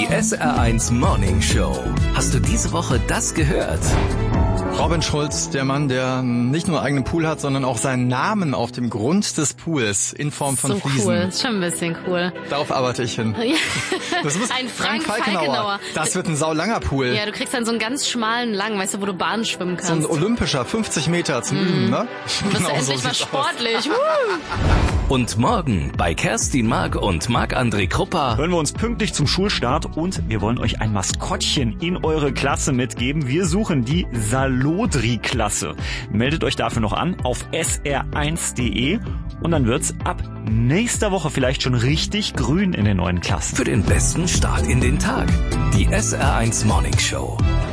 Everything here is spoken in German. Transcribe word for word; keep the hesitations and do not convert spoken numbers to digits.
Die S R eins Morning Show. Hast du diese Woche das gehört? Robin Schulz, der Mann, der nicht nur einen eigenen Pool hat, sondern auch seinen Namen auf dem Grund des Pools in Form von so Fliesen. Cool, ist schon ein bisschen cool. Darauf arbeite ich hin. Ja. Das muss Ein Frank, Frank Falkenauer. Falkenauer. Das wird ein saulanger Pool. Ja, du kriegst dann so einen ganz schmalen, langen, weißt du, wo du Bahn schwimmen kannst. So ein olympischer, fünfzig Meter zum Üben, ne? Du bist Genau endlich so mal sieht's sportlich. Und morgen bei Kerstin Mark und Marc-André Krupper hören wir uns pünktlich zum Schulstart und wir wollen euch ein Maskottchen in eure Klasse mitgeben. Wir suchen die Salodri-Klasse. Meldet euch dafür noch an auf s r eins punkt d e und dann wird's ab nächster Woche vielleicht schon richtig grün in den neuen Klassen. für den besten Start in den Tag. Die S R eins Morning Show.